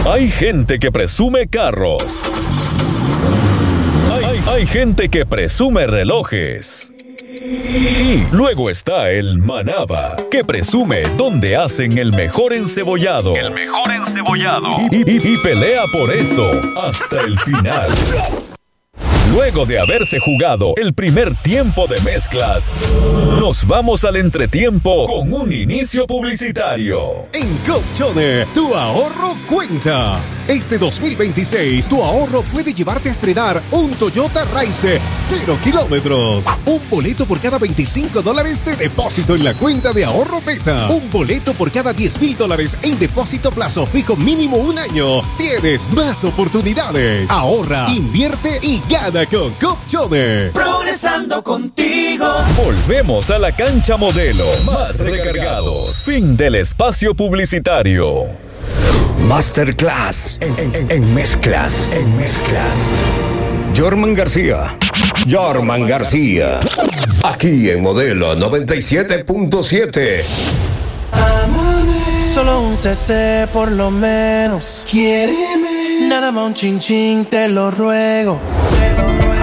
Hay gente que presume carros. Hay gente que presume relojes. Y luego está el Manaba, que presume dónde hacen el mejor encebollado. Y pelea por eso hasta el final. Luego de haberse jugado el primer tiempo de mezclas, nos vamos al entretiempo con un inicio publicitario. En Copchone, tu ahorro cuenta. Este 2026, tu ahorro puede llevarte a estrenar un Toyota Rise 0 kilómetros. Un boleto por cada $25 de depósito en la cuenta de ahorro Beta. Un boleto por cada $10,000 en depósito plazo fijo mínimo 1 año. Tienes más oportunidades. Ahorra, invierte y gana con Copchone. Progresando contigo. Volvemos a la cancha modelo. Más recargados. Fin del espacio publicitario. Masterclass en mezclas. Jorman García. Aquí en Modelo 97.7. Solo un CC por lo menos. Quiéreme. Nada más un chin chin, te lo ruego.